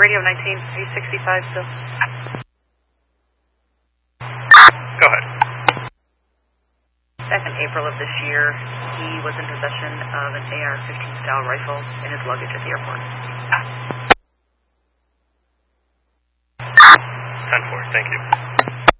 Radio 19, are you 65 still? Go ahead. Back in April of this year, he was in possession of an AR-15 style rifle in his luggage at the airport. 10-4, thank you.